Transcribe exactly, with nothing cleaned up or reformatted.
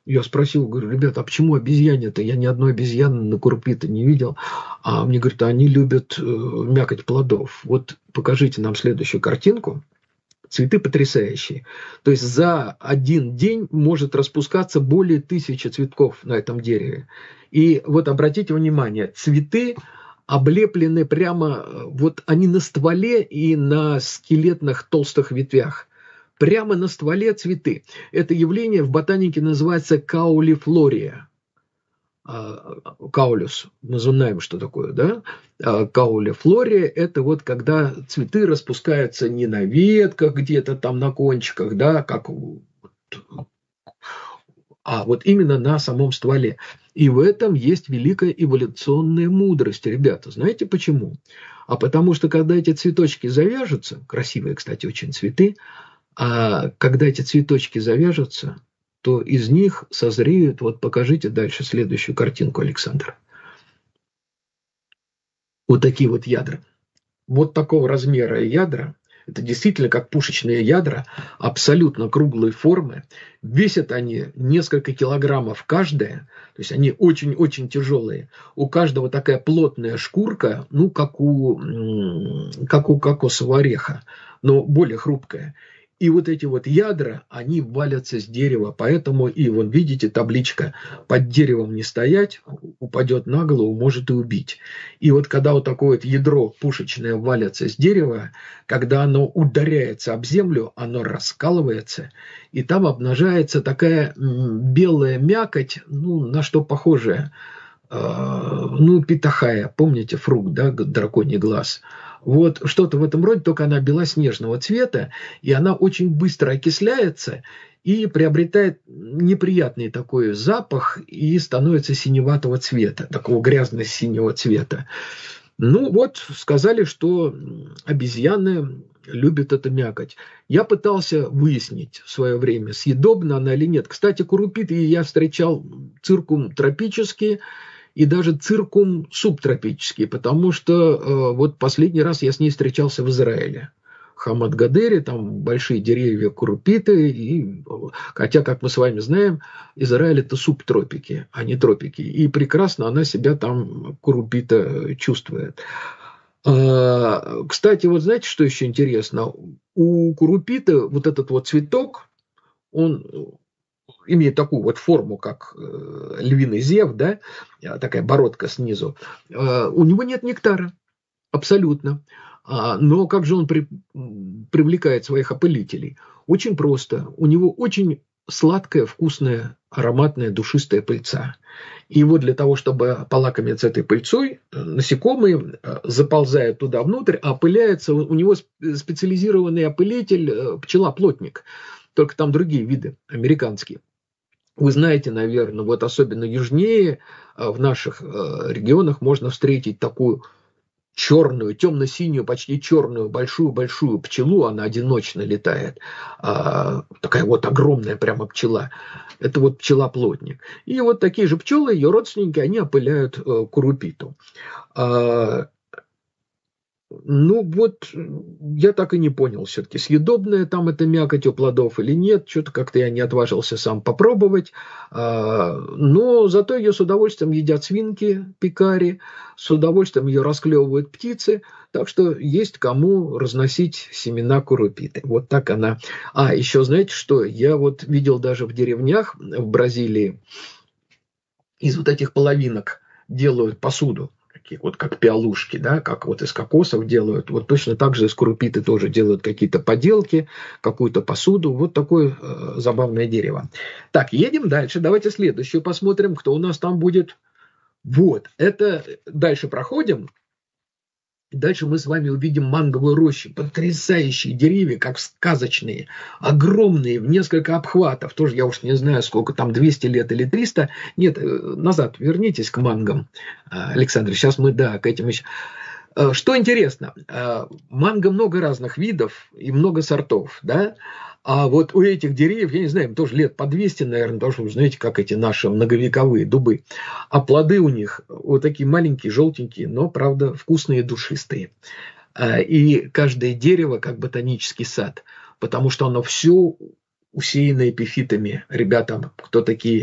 Я спросил, говорю, ребята, а почему обезьяне-то? Я ни одной обезьяны на курупите не видел. А мне говорят, они любят э, мякоть плодов. Вот покажите нам следующую картинку. Цветы потрясающие. То есть за один день может распускаться более тысячи цветков на этом дереве. И вот обратите внимание, цветы облеплены прямо, вот они на стволе и на скелетных толстых ветвях. Прямо на стволе цветы. Это явление в ботанике называется каулифлория. Каулюс, мы знаем, что такое, да? Каулифлория – это вот когда цветы распускаются не на ветках где-то там на кончиках, да, как, а вот именно на самом стволе. И в этом есть великая эволюционная мудрость, ребята. Знаете почему? А потому что когда эти цветочки завяжутся, красивые, кстати, очень цветы, а когда эти цветочки завяжутся, то из них созреют, вот покажите дальше следующую картинку, Александр. Вот такие вот ядра. Вот такого размера ядра, это действительно как пушечные ядра, абсолютно круглой формы. Весят они несколько килограммов каждая, то есть они очень-очень тяжелые. У каждого такая плотная шкурка, ну, как у, как у кокосового ореха, но более хрупкая. И вот эти вот ядра, они валятся с дерева, поэтому и, вон, видите, табличка «под деревом не стоять, упадет на голову, может и убить». И вот когда вот такое вот ядро пушечное валится с дерева, когда оно ударяется об землю, оно раскалывается, и там обнажается такая белая мякоть, ну, на что похожая, ну, питахая, помните фрукт, да, драконий глаз. Вот что-то в этом роде, только она белоснежного цвета, и она очень быстро окисляется и приобретает неприятный такой запах и становится синеватого цвета, такого грязно-синего цвета. Ну вот, сказали, что обезьяны любят эту мякоть. Я пытался выяснить в свое время, съедобна она или нет. Кстати, курупиты я встречал циркум тропические, и даже циркум субтропический, потому что э, вот последний раз я с ней встречался в Израиле. Хамад-Гадере, там большие деревья курупиты, и, хотя, как мы с вами знаем, Израиль это субтропики, а не тропики, и прекрасно она себя там, курупита, чувствует. А, кстати, вот знаете, что еще интересно? У курупита вот этот вот цветок, он имеет такую вот форму, как э, львиный зев, да, такая бородка снизу, э, у него нет нектара, абсолютно. А, но как же он при, привлекает своих опылителей? Очень просто. У него очень сладкая, вкусная, ароматная, душистая пыльца. И вот для того, чтобы полакомиться этой пыльцой, насекомые заползают туда внутрь, а опыляется, у него специализированный опылитель пчела-плотник. Только там другие виды, американские. Вы знаете, наверное, вот особенно южнее в наших регионах можно встретить такую черную, темно-синюю, почти черную, большую-большую пчелу, она одиночно летает, такая вот огромная прямо пчела. Это вот пчела-плотник. И вот такие же пчелы, ее родственники, они опыляют курупиту. Ну вот, я так и не понял все-таки, съедобная там эта мякоть у плодов или нет, что-то как-то я не отважился сам попробовать, но зато ее с удовольствием едят свинки, пекари, с удовольствием ее расклевывают птицы, так что есть кому разносить семена курупиты. Вот так она. А, еще знаете что, я вот видел даже в деревнях в Бразилии, из вот этих половинок делают посуду. Вот как пиалушки, да, как вот из кокосов делают, вот точно так же из курупиты тоже делают какие-то поделки, какую-то посуду, вот такое э, забавное дерево. Так, едем дальше, давайте следующую посмотрим, кто у нас там будет. Вот, это дальше проходим. Дальше мы с вами увидим манговую рощу. Потрясающие деревья, как сказочные. Огромные, в несколько обхватов. Тоже я уж не знаю, сколько там, двести лет или триста. Нет, назад вернитесь к мангам, Александр. Сейчас мы, да, к этим еще. Что интересно, манго много разных видов и много сортов, да? А вот у этих деревьев, я не знаю, им тоже лет по двести, наверное, потому что вы знаете, как эти наши многовековые дубы. А плоды у них вот такие маленькие, желтенькие, но, правда, вкусные и душистые. И каждое дерево как ботанический сад, потому что оно все усеяно эпифитами. Ребята, кто такие